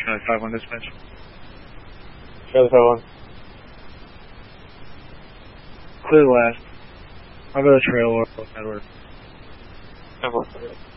Charlie 5-1 dispatch. Charlie 5-1. Clear last. I'll go to trail or Edward. Edward.